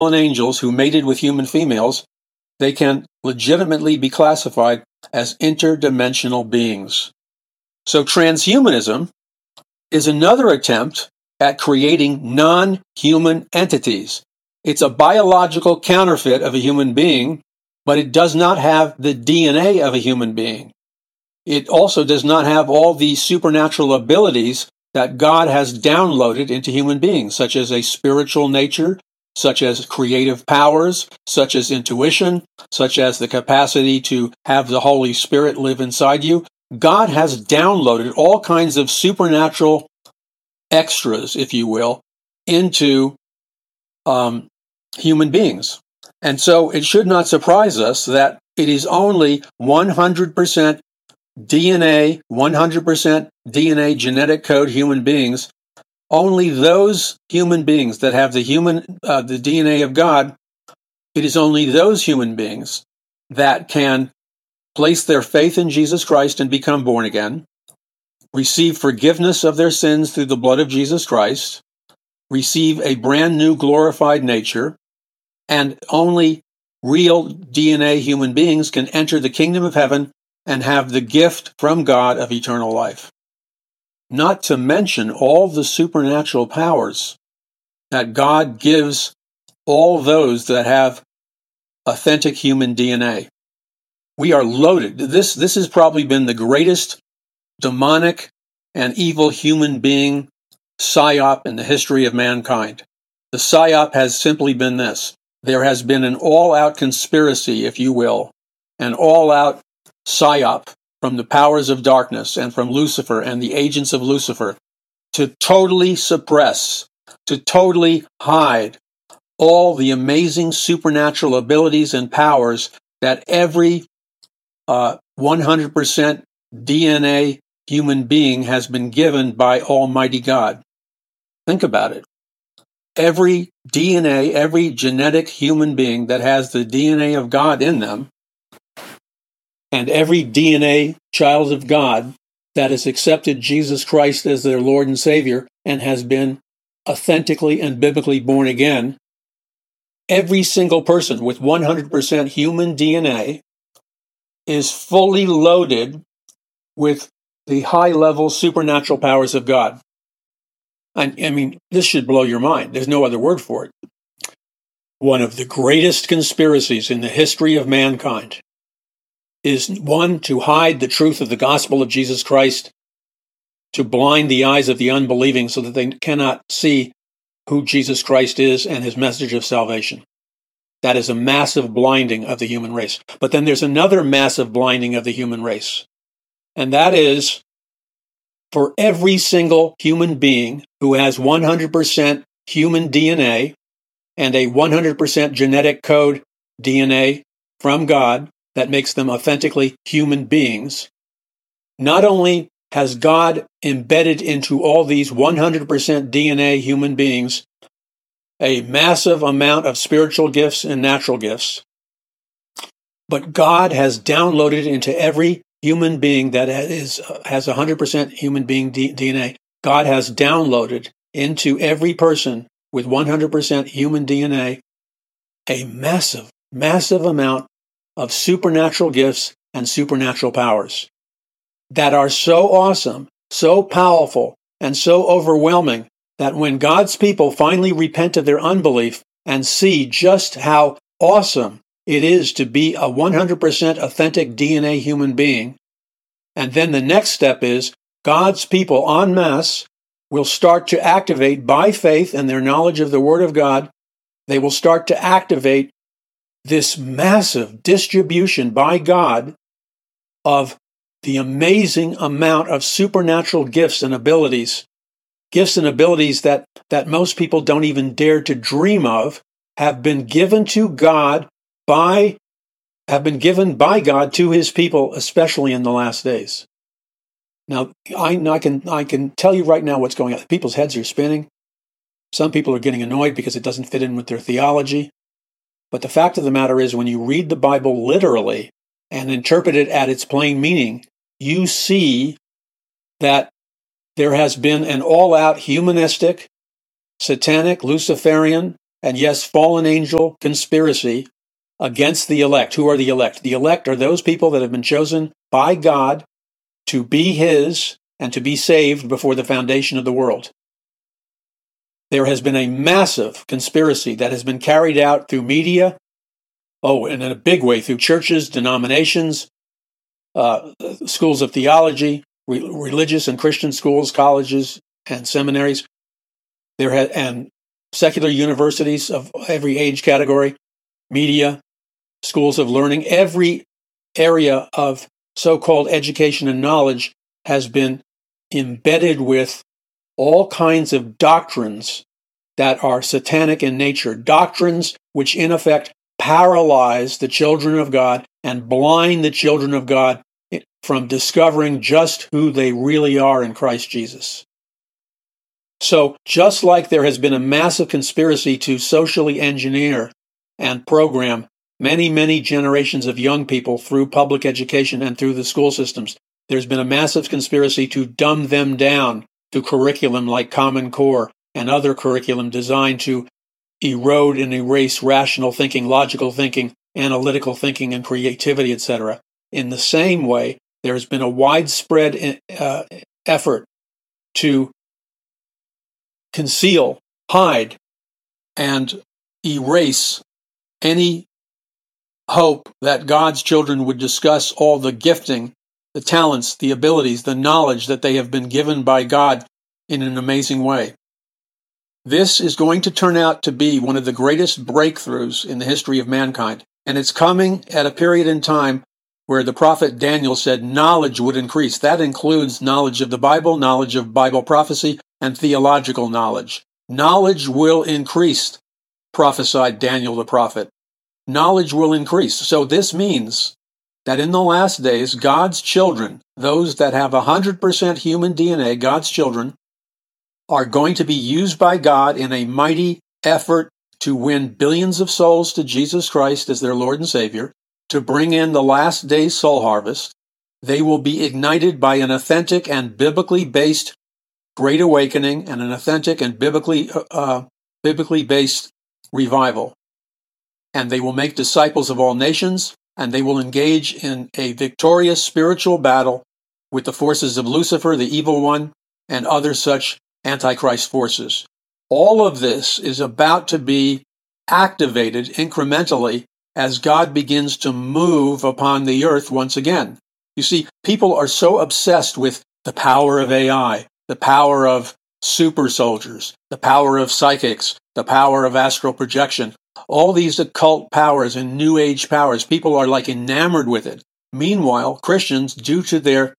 fallen angels who mated with human females, they can legitimately be classified as interdimensional beings. So transhumanism is another attempt at creating non-human entities. It's a biological counterfeit of a human being, but it does not have the DNA of a human being. It also does not have all the supernatural abilities that God has downloaded into human beings, such as a spiritual nature, such as creative powers, such as intuition, such as the capacity to have the Holy Spirit live inside you. God has downloaded all kinds of supernatural extras, if you will, into human beings. And so it should not surprise us that it is only 100% DNA, 100% DNA genetic code human beings. Only those human beings that have the DNA of God, it is only those human beings that can place their faith in Jesus Christ and become born again, receive forgiveness of their sins through the blood of Jesus Christ, receive a brand new glorified nature, and only real DNA human beings can enter the kingdom of heaven and have the gift from God of eternal life. Not to mention all the supernatural powers that God gives all those that have authentic human DNA. We are loaded. This has probably been the greatest demonic and evil human being psyop in the history of mankind. The psyop has simply been this. There has been an all-out conspiracy, if you will, an all-out psyop from the powers of darkness and from Lucifer and the agents of Lucifer to totally suppress, to totally hide all the amazing supernatural abilities and powers that every 100% DNA human being has been given by Almighty God. Think about it. Every DNA, every genetic human being that has the DNA of God in them, and every DNA child of God that has accepted Jesus Christ as their Lord and Savior and has been authentically and biblically born again, every single person with 100% human DNA is fully loaded with the high-level supernatural powers of God. I mean, this should blow your mind. There's no other word for it. One of the greatest conspiracies in the history of mankind is, one, to hide the truth of the gospel of Jesus Christ, to blind the eyes of the unbelieving so that they cannot see who Jesus Christ is and his message of salvation. That is a massive blinding of the human race. But then there's another massive blinding of the human race, and that is for every single human being who has 100% human DNA and a 100% genetic code DNA from God that makes them authentically human beings. Not only has God embedded into all these 100% DNA human beings a massive amount of spiritual gifts and natural gifts, but God has downloaded into every human being that has 100% human being DNA. God has downloaded into every person with 100% human DNA a massive, massive amount of supernatural gifts and supernatural powers that are so awesome, so powerful, and so overwhelming that when God's people finally repent of their unbelief and see just how awesome it is to be a 100% authentic DNA human being, and then the next step is God's people en masse will start to activate by faith and their knowledge of the Word of God. They will start to activate this massive distribution by God of the amazing amount of supernatural gifts and abilities that most people don't even dare to dream of, have been given by God to his people, especially in the last days. Now, I can tell you right now what's going on. People's heads are spinning. Some people are getting annoyed because it doesn't fit in with their theology. But the fact of the matter is, when you read the Bible literally and interpret it at its plain meaning, you see that there has been an all-out humanistic, satanic, Luciferian, and yes, fallen angel conspiracy against the elect. Who are the elect? The elect are those people that have been chosen by God to be His and to be saved before the foundation of the world. There has been a massive conspiracy that has been carried out through media, and in a big way through churches, denominations, schools of theology, religious and Christian schools, colleges, and seminaries, and secular universities of every age category, media, schools of learning. Every area of so-called education and knowledge has been embedded with all kinds of doctrines that are satanic in nature, doctrines which in effect paralyze the children of God and blind the children of God from discovering just who they really are in Christ Jesus. So just like there has been a massive conspiracy to socially engineer and program many, many generations of young people through public education and through the school systems, there's been a massive conspiracy to dumb them down through curriculum like Common Core and other curriculum designed to erode and erase rational thinking, logical thinking, analytical thinking, and creativity, etc. In the same way, there has been a widespread effort to conceal, hide, and erase any hope that God's children would discuss all the gifting, the talents, the abilities, the knowledge that they have been given by God in an amazing way. This is going to turn out to be one of the greatest breakthroughs in the history of mankind, and it's coming at a period in time where the prophet Daniel said knowledge would increase. That includes knowledge of the Bible, knowledge of Bible prophecy, and theological knowledge. Knowledge will increase, prophesied Daniel the prophet. Knowledge will increase. So this means that in the last days, God's children, those that have 100% human DNA, God's children, are going to be used by God in a mighty effort to win billions of souls to Jesus Christ as their Lord and Savior, to bring in the last day's soul harvest. They will be ignited by an authentic and biblically based Great Awakening and an authentic and biblically based revival. And they will make disciples of all nations, and they will engage in a victorious spiritual battle with the forces of Lucifer, the evil one, and other such Antichrist forces. All of this is about to be activated incrementally as God begins to move upon the earth once again. You see, people are so obsessed with the power of AI, the power of super soldiers, the power of psychics, the power of astral projection, all these occult powers and new age powers. People are like enamored with it. Meanwhile, Christians, due to their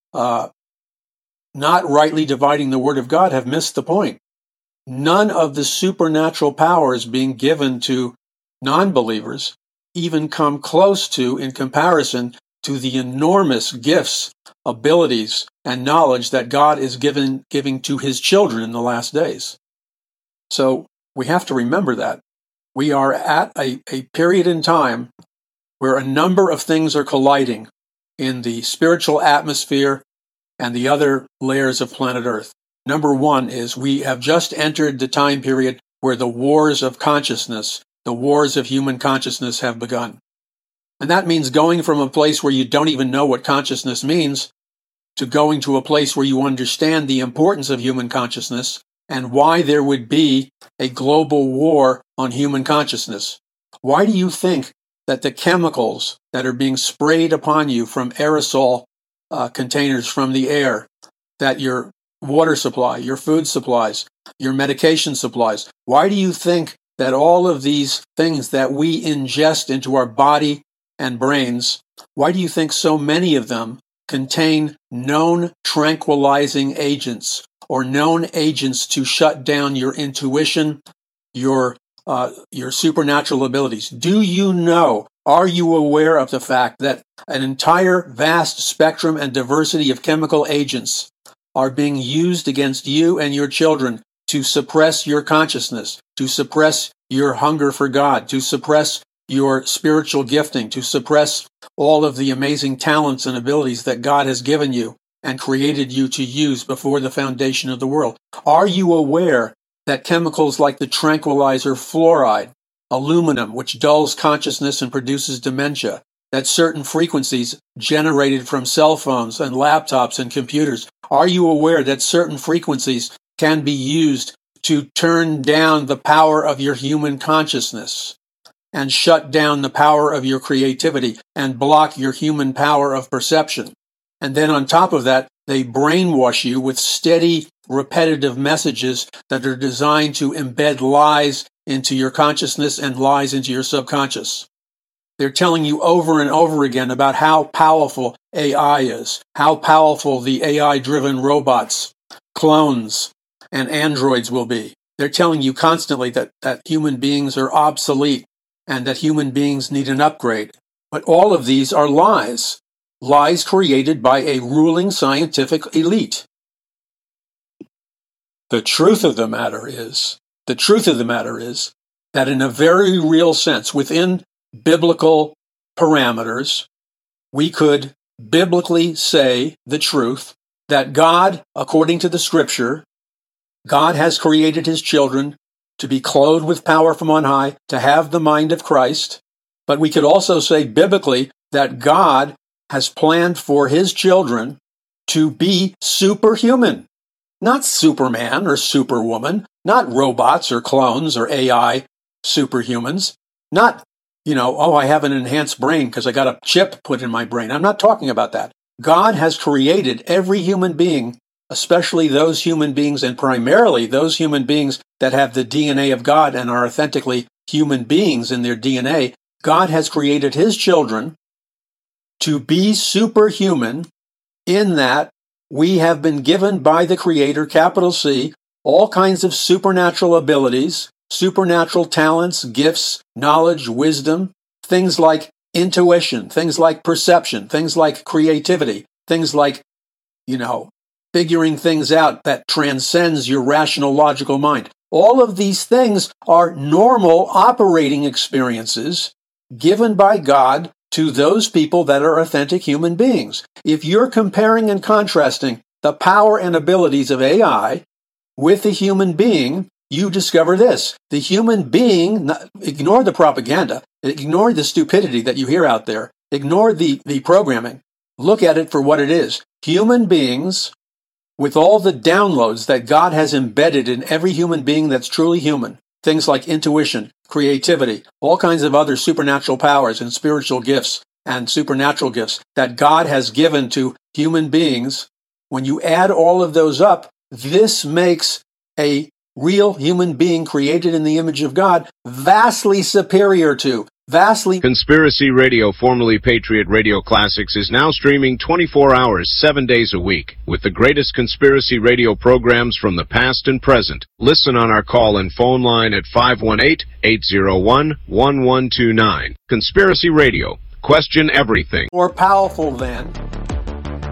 not rightly dividing the word of God, have missed the point. None of the supernatural powers being given to non-believers even come close to, in comparison to the enormous gifts, abilities, and knowledge that God is giving to His children in the last days. So we have to remember that. We are at a period in time where a number of things are colliding in the spiritual atmosphere and the other layers of planet Earth. Number one is we have just entered the time period where the wars of consciousness, the wars of human consciousness have begun. And that means going from a place where you don't even know what consciousness means to going to a place where you understand the importance of human consciousness and why there would be a global war on human consciousness. Why do you think that the chemicals that are being sprayed upon you from aerosol containers from the air, that your water supply, your food supplies, your medication supplies, why do you think that all of these things that we ingest into our body and brains, why do you think so many of them contain known tranquilizing agents or known agents to shut down your intuition, your supernatural abilities? Do you know, are you aware of the fact that an entire vast spectrum and diversity of chemical agents are being used against you and your children to suppress your consciousness, to suppress your hunger for God, to suppress your spiritual gifting, to suppress all of the amazing talents and abilities that God has given you and created you to use before the foundation of the world? Are you aware that chemicals like the tranquilizer fluoride, aluminum, which dulls consciousness and produces dementia, that certain frequencies generated from cell phones and laptops and computers, are you aware that certain frequencies can be used to turn down the power of your human consciousness and shut down the power of your creativity and block your human power of perception? And then on top of that, they brainwash you with steady, repetitive messages that are designed to embed lies into your consciousness and lies into your subconscious. They're telling you over and over again about how powerful AI is, how powerful the AI-driven robots, clones, and androids will be. They're telling you constantly that human beings are obsolete and that human beings need an upgrade. But all of these are lies. Lies created by a ruling scientific elite. The truth of the matter is that in a very real sense, within biblical parameters, we could biblically say the truth that God, according to the scripture, God has created his children to be clothed with power from on high, to have the mind of Christ. But we could also say biblically that God has planned for his children to be superhuman, not Superman or Superwoman, not robots or clones or AI superhumans, not, I have an enhanced brain because I got a chip put in my brain. I'm not talking about that. God has created every human being, especially those human beings and primarily those human beings that have the DNA of God and are authentically human beings in their DNA. God has created his children to be superhuman in that we have been given by the Creator, capital C, all kinds of supernatural abilities, supernatural talents, gifts, knowledge, wisdom, things like intuition, things like perception, things like creativity, things like, figuring things out that transcends your rational, logical mind. All of these things are normal operating experiences given by God to those people that are authentic human beings. If you're comparing and contrasting the power and abilities of AI with the human being, you discover this. The human being, ignore the propaganda, ignore the stupidity that you hear out there, ignore the programming. Look at it for what it is. Human beings, with all the downloads that God has embedded in every human being that's truly human, things like intuition, creativity, all kinds of other supernatural powers and spiritual gifts and supernatural gifts that God has given to human beings, when you add all of those up, this makes a real human being created in the image of God vastly superior to, Conspiracy Radio, formerly Patriot Radio Classics, is now streaming 24 hours, 7 days a week, with the greatest conspiracy radio programs from the past and present. Listen on our call and phone line at 518-801-1129. Conspiracy Radio. Question everything. More powerful than